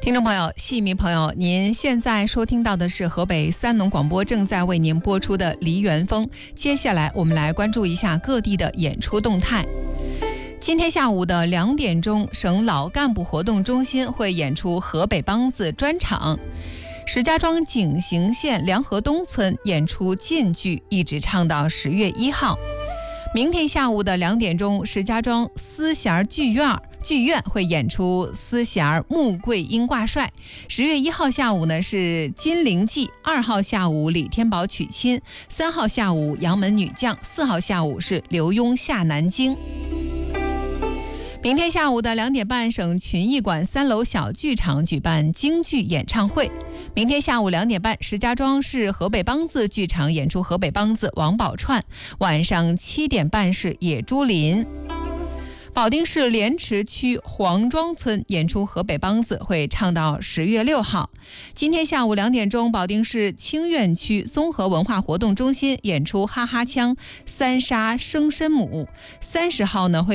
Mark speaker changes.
Speaker 1: 听众朋友、戏迷朋友，您现在收听到的是河北三农广播正在为您播出的梨园风。接下来我们来关注一下各地的演出动态。今天下午的2点钟，省老干部活动中心会演出河北梆子专场。石家庄景行县梁河东村演出晋剧，一直唱到10月1号。明天下午的2点钟，石家庄思贤剧院会演出思贤穆桂英挂帅。10月1号下午呢是金陵记，2号下午李天宝娶亲，3号下午杨门女将，4号下午是刘墉下南京。明天下午的2点半，省群艺馆3楼小剧场举办京剧演唱会。明天下午2点半，石家庄市河北梆子剧场演出河北梆子王宝钏。晚上7点半是野猪林。保定市莲池区黄庄村演出河北梆子，会唱到10月6号。今天下午2点钟，保定市清苑区综合文化活动中心演出哈哈腔三沙生参母。30号呢会